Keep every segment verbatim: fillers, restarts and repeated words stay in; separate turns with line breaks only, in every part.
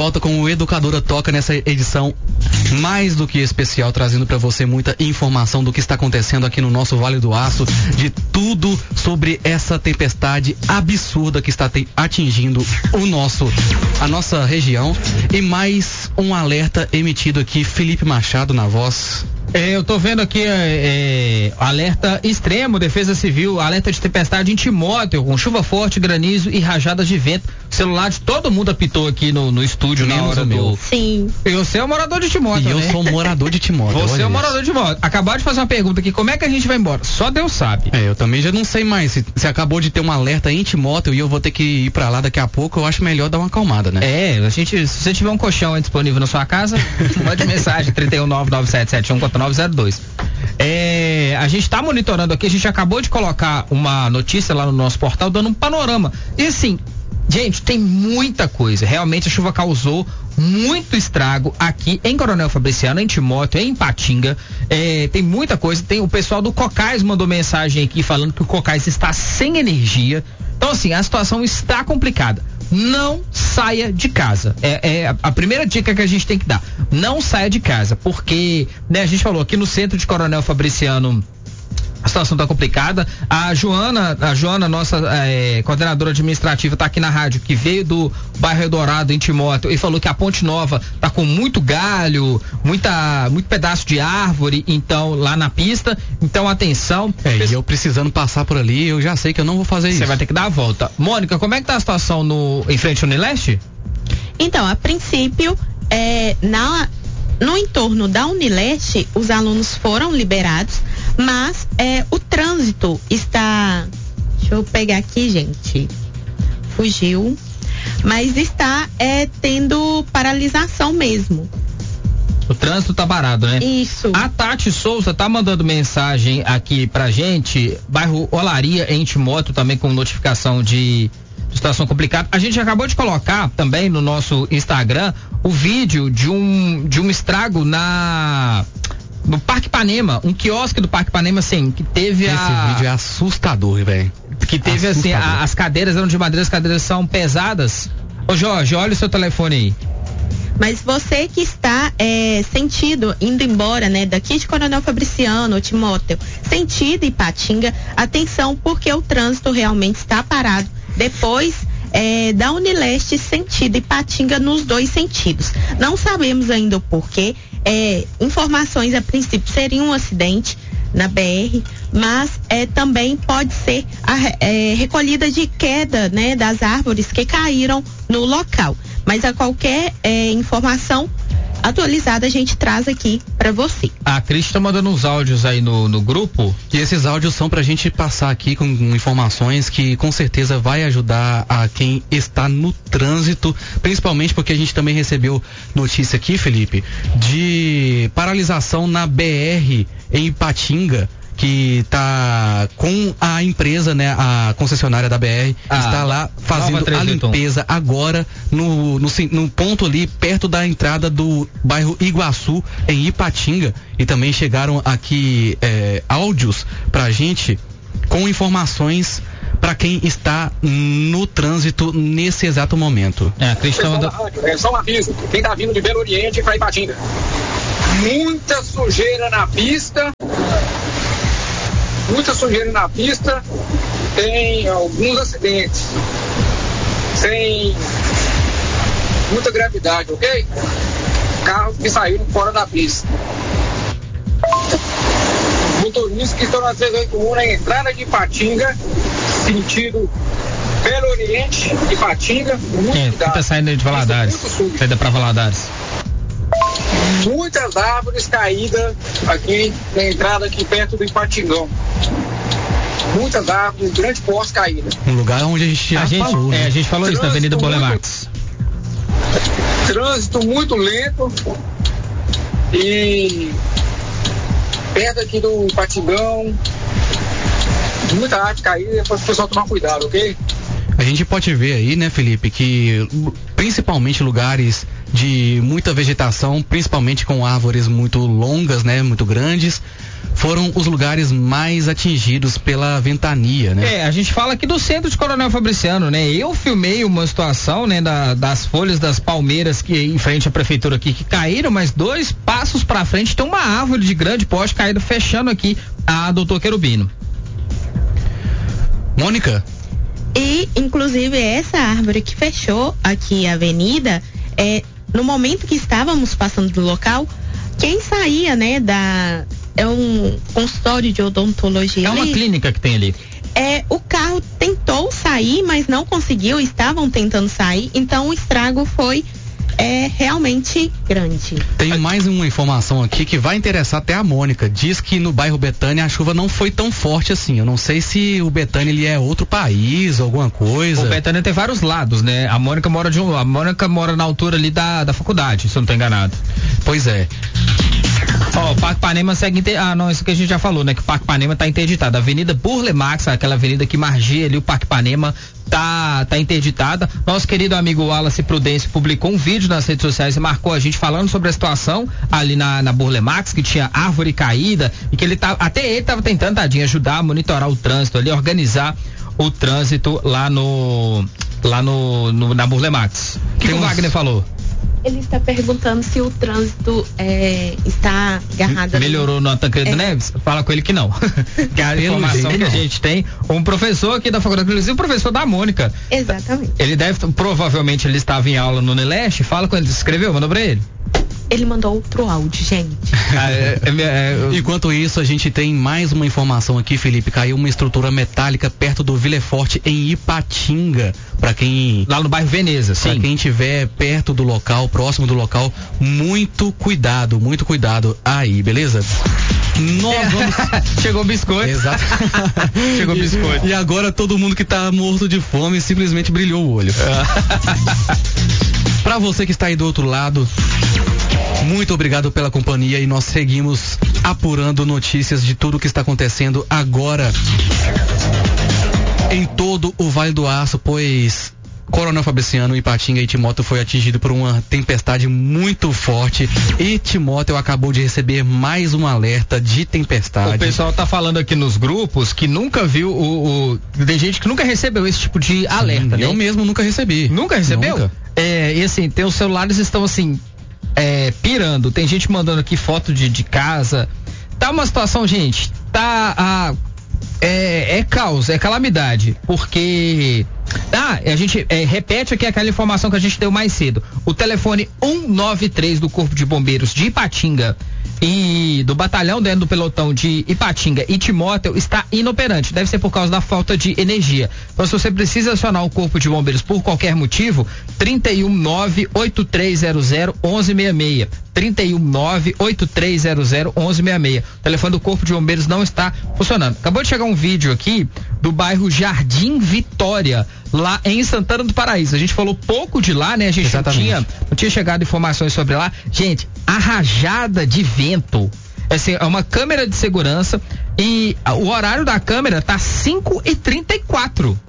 volta com o Educadora Toca nessa edição mais do que especial, trazendo para você muita informação do que está acontecendo aqui no nosso Vale do Aço, de tudo sobre essa tempestade absurda que está te- atingindo o nosso, a nossa região. E mais um alerta emitido aqui, Felipe Machado na voz.
É, eu tô vendo aqui é, alerta extremo, Defesa Civil, alerta de tempestade em Timóteo, com chuva forte, granizo e rajadas de vento. O celular de todo mundo apitou aqui no, no estúdio.
Menos
na hora
o meu.
do...
Sim.
E você é o morador de Timóteo,
E eu
né?
sou morador de Timóteo.
Você
olha
é o
isso.
morador de Timóteo. Acabar de fazer uma pergunta aqui, como é que a gente vai embora? Só Deus sabe.
É, eu também já não sei mais. Se, se acabou de ter um alerta em Timóteo e eu vou ter que ir pra lá daqui a pouco, eu acho melhor dar uma acalmada, né?
É, a gente, se você tiver um colchão aí disponível na sua casa, mande mensagem trinta e um nove nove sete sete um quatro nove zero dois. É, a gente tá monitorando aqui, a gente acabou de colocar uma notícia lá no nosso portal dando um panorama. E assim, gente, tem muita coisa. Realmente a chuva causou muito estrago aqui em Coronel Fabriciano, em Timóteo, em Ipatinga. É, tem muita coisa. Tem o pessoal do Cocais mandou mensagem aqui falando que o Cocais está sem energia. Então assim, a situação está complicada. Não saia de casa. É, é a primeira dica que a gente tem que dar. Não saia de casa, porque, né, a gente falou aqui no centro de Coronel Fabriciano, a situação tá complicada. A Joana, a Joana, nossa é, coordenadora administrativa, tá aqui na rádio, que veio do bairro Eldorado, em Timóteo, e falou que a Ponte Nova tá com muito galho, muita, muito pedaço de árvore, então, lá na pista. Então, atenção.
É, e eu precisando passar por ali, eu já sei que eu não vou fazer isso.
Você vai ter que dar a volta. Mônica, como é que tá a situação no, em frente ao Unileste?
Então, a princípio, é, na, no entorno da Unileste, os alunos foram liberados, mas é, o trânsito está. Deixa eu pegar aqui, gente. Fugiu. Mas está é, tendo paralisação mesmo.
O trânsito tá parado, né?
Isso.
A Tati Souza tá mandando mensagem aqui pra gente, bairro Olaria, em Timóteo, também com notificação de situação complicada. A gente acabou de colocar também no nosso Instagram o vídeo de um de um estrago na no Parque Ipanema, um quiosque do Parque Ipanema, assim, que teve
Esse
a...
vídeo é assustador, velho.
Que teve, assim, a, as cadeiras eram de madeira, as cadeiras são pesadas. Ô Jorge, olha o seu telefone aí.
Mas você que está é, sentido, indo embora, né, daqui de Coronel Fabriciano, Timóteo, sentido Ipatinga, atenção, porque o trânsito realmente está parado. Depois é, da Unileste, sentido Ipatinga, nos dois sentidos. Não sabemos ainda o porquê. É, informações a princípio seria um acidente na B R, mas é, também pode ser a é, recolhida de queda, né, das árvores que caíram no local. Mas a qualquer é, informação atualizada a gente traz aqui para você.
A Cris tá mandando uns áudios aí no, no grupo.
E esses áudios são pra gente passar aqui com informações que com certeza vai ajudar a quem está no trânsito, principalmente porque a gente também recebeu notícia aqui, Felipe, de paralisação na B R em Ipatinga, que tá com a empresa, né, a concessionária da B R, ah, está lá fazendo a limpeza agora no, no, no ponto ali perto da entrada do bairro Iguaçu, em Ipatinga. E também chegaram aqui é, áudios pra gente com informações para quem está no trânsito nesse exato momento.
É, a Cristão da...
É só um aviso, quem tá vindo de Belo Oriente para Ipatinga. Muita sujeira na pista. Muita sujeira na pista, tem alguns acidentes, sem muita gravidade, ok? Carros que saíram fora da pista. Motoristas que estão na trezentos e oitenta e um na entrada de Ipatinga, sentido Belo Oriente, Ipatinga, muito
é,
cuidado.
Tá saindo de Valadares, saída para Valadares.
Muitas árvores caídas aqui na entrada aqui perto do Ipatingão. Muitas árvores, grande porte caída.
Um lugar onde a gente já
a gente,
falou.
É,
né?
a gente falou trânsito isso na Avenida Bolemax.
Trânsito muito lento e perto aqui do Ipatingão, muita árvore caída, para o pessoal tomar cuidado, ok?
A gente pode ver aí, né, Felipe, que principalmente lugares de muita vegetação, principalmente com árvores muito longas, né, muito grandes, foram os lugares mais atingidos pela ventania, né?
É, a gente fala aqui do centro de Coronel Fabriciano, né? Eu filmei uma situação, né, da, das folhas das palmeiras que em frente à prefeitura aqui que caíram, mas dois passos pra frente tem uma árvore de grande porte caída, fechando aqui a doutor Querubino.
Mônica?
E, inclusive, essa árvore que fechou aqui a avenida, é, no momento que estávamos passando do local, quem saía, né, da... É um consultório de odontologia.
É uma
ali,
clínica que tem ali.
É, o carro tentou sair, mas não conseguiu, estavam tentando sair, então o estrago foi é realmente grande.
Tem mais uma informação aqui que vai interessar até a Mônica. Diz que no bairro Betânia a chuva não foi tão forte assim. Eu não sei se o Betânia ele é outro país, alguma coisa.
O Betânia tem vários lados, né? A Mônica mora de um, a Mônica mora na altura ali da, da faculdade, se eu não tô enganado.
Pois é.
Ó, oh, o Parque Panema segue inter... Ah, não, isso que a gente já falou, né? Que o Parque Panema tá interditado. A Avenida Burle Marx, aquela avenida que margeia ali o Parque Panema, tá, tá interditada. Nosso querido amigo Wallace Prudêncio publicou um vídeo nas redes sociais e marcou a gente falando sobre a situação ali na, na Burle Marx, que tinha árvore caída e que ele tá, até ele tava tentando, tadinho, ajudar a monitorar o trânsito ali, organizar o trânsito lá no, lá no, no na Burle Marx. O que, que o Wagner falou?
Ele está perguntando se o trânsito é, está agarrado.
Melhorou no Tancredo é. Neves? Fala com ele que não. Que a informação que a gente tem, um professor aqui da faculdade, inclusive o professor da Mônica.
Exatamente.
Ele deve, provavelmente ele estava em aula no Unileste, fala com ele, escreveu, mandou pra ele.
Ele mandou outro áudio, gente.
Ah, é, é, é, eu...
Enquanto isso, a gente tem mais uma informação aqui, Felipe. Caiu uma estrutura metálica perto do Vila Forte, em Ipatinga. Pra quem...
Lá no bairro Veneza, sim.
Pra quem estiver perto do local, próximo do local, muito cuidado, muito cuidado aí, beleza? Nós vamos...
Chegou o biscoito.
Exato.
Chegou o biscoito.
E agora todo mundo que tá morto de fome simplesmente brilhou o olho. Pra você que está aí do outro lado, muito obrigado pela companhia e nós seguimos apurando notícias de tudo que está acontecendo agora em todo o Vale do Aço, pois Coronel Fabriciano, Ipatinga e Timóteo foi atingido por uma tempestade muito forte e Timóteo acabou de receber mais um alerta de tempestade.
O pessoal tá falando aqui nos grupos que nunca viu o, o tem gente que nunca recebeu esse tipo de alerta,
Sim,
né?
Eu mesmo nunca recebi.
Nunca recebeu?
Nunca.
É, e assim, tem os celulares estão assim é, pirando, tem gente mandando aqui foto de, de casa, tá uma situação, gente, tá a É, é caos, é calamidade, porque ah, a gente é, repete aqui aquela informação que a gente deu mais cedo. O telefone um nove três do Corpo de Bombeiros de Ipatinga e do batalhão dentro do pelotão de Ipatinga e Timóteo está inoperante, deve ser por causa da falta de energia. Então, se você precisa acionar o Corpo de Bombeiros por qualquer motivo, trinta e um nove oito três zero zero onze sessenta e seis, trinta e um nove oito três zero zero onze sessenta e seis. O telefone do Corpo de Bombeiros não está funcionando. Acabou de chegar um vídeo aqui do bairro Jardim Vitória, lá em Santana do Paraíso. A gente falou pouco de lá, né? A gente não tinha, não tinha chegado informações sobre lá. Gente, a rajada de vento, assim, é uma câmera de segurança e o horário da câmera tá cinco e trinta e quatro.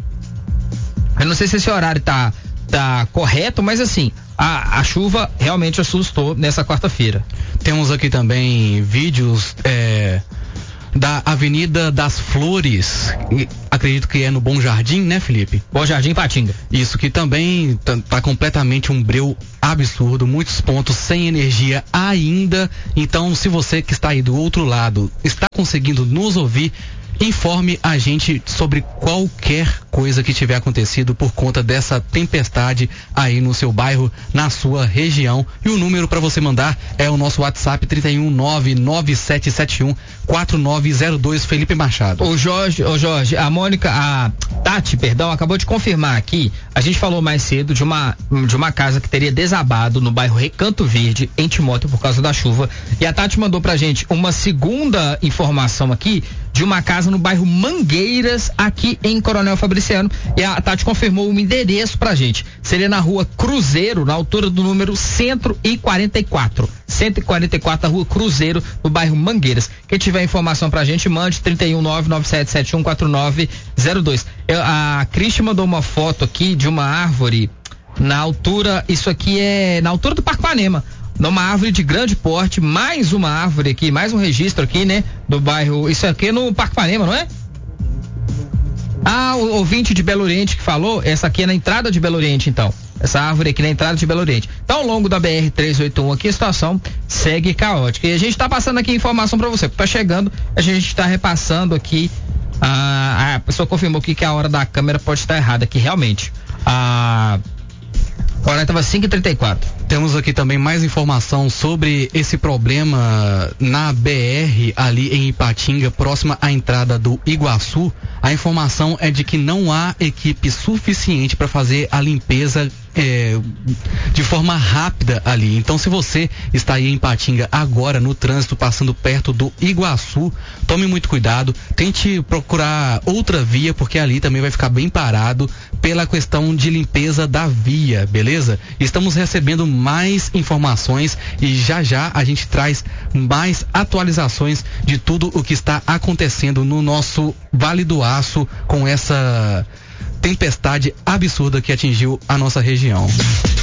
Eu não sei se esse horário tá, tá correto, mas assim, a, a chuva realmente assustou nessa quarta-feira.
Temos aqui também vídeos é, da Avenida das Flores, acredito que é no Bom Jardim, né, Felipe?
Bom Jardim, Ipatinga.
Isso, que também tá, tá completamente um breu absurdo, muitos pontos sem energia ainda. Então, se você que está aí do outro lado está conseguindo nos ouvir, informe a gente sobre qualquer coisa que tiver acontecido por conta dessa tempestade aí no seu bairro, na sua região. E o número para você mandar é o nosso WhatsApp trinta e um nove nove sete sete um quatro nove zero dois, Felipe Machado.
O Jorge, o Jorge, a Mônica, a Tati, perdão, acabou de confirmar aqui. A gente falou mais cedo de uma de uma casa que teria desabado no bairro Recanto Verde, em Timóteo, por causa da chuva. E a Tati mandou pra gente uma segunda informação aqui de uma casa no bairro Mangueiras, aqui em Coronel Fabriciano. E a Tati confirmou o endereço pra gente. Seria na rua Cruzeiro, na altura do número cento e quarenta e quatro. cento e quarenta e quatro, da rua Cruzeiro, no bairro Mangueiras. Quem tiver informação pra gente, mande trinta e um nove nove sete sete um quatro nove zero dois. Eu, a Cristi mandou uma foto aqui de uma árvore na altura, isso aqui é na altura do Parque Panema. Numa árvore de grande porte, mais uma árvore aqui, mais um registro aqui, né? Do bairro, isso aqui é no Parque Panema, não é? Ah, o ouvinte de Belo Oriente que falou, essa aqui é na entrada de Belo Oriente, então. Essa árvore aqui na entrada de Belo Oriente. Então, ao longo da B R trezentos e oitenta e um aqui, a situação segue caótica. E a gente tá passando aqui informação para você. Tá chegando, a gente tá repassando aqui. Ah, a pessoa confirmou aqui que a hora da câmera pode estar errada aqui, realmente. A hora estava cinco e trinta e quatro.
Temos aqui também mais informação sobre esse problema na B R ali em Ipatinga, próxima à entrada do Iguaçu. A informação é de que não há equipe suficiente para fazer a limpeza é, de forma rápida ali. Então, se você está aí em Ipatinga agora no trânsito, passando perto do Iguaçu, tome muito cuidado, tente procurar outra via, porque ali também vai ficar bem parado pela questão de limpeza da via, beleza? Estamos recebendo mais informações e já já a gente traz mais atualizações de tudo o que está acontecendo no nosso Vale do Aço com essa tempestade absurda que atingiu a nossa região.